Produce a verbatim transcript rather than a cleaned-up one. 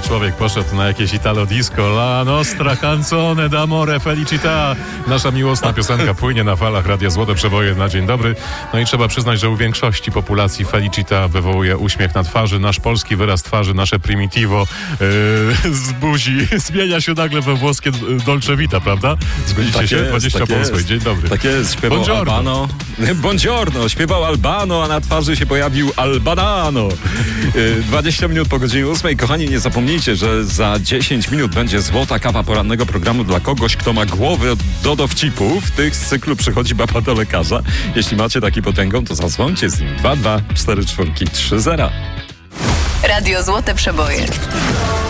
człowiek poszedł na jakieś Italo Disco. La nostra canzone d'amore felicità. Nasza miłosna piosenka płynie na falach Radia Złote Przeboje na dzień dobry. No i trzeba przyznać, że u większości populacji felicità wywołuje uśmiech na twarzy. Nasz polski wyraz twarzy, nasze primitivo yy, z buzi zmienia się nagle we włoskie dolce vita, prawda? Zgodzicie tak się? Jest, dwadzieścia tak pomysłów. jest. Dzień dobry. Tak jest, śpiewał Buongiorno. Albano. Buongiorno, śpiewał Albano, a na twarzy się pojawił Albanano. Yy, dwadzieścia minut po godzinie ósmej. Kochani, nie zapomnijcie, że za dziesięć minut będzie złota kawa porannego programu dla kogoś, kto ma głowę do dowcipów. W tych z cyklu Przychodzi baba do lekarza. Jeśli macie taki potęgą, to zadzwońcie z nim. dwa dwa cztery cztery trzy zero. Radio Złote Przeboje.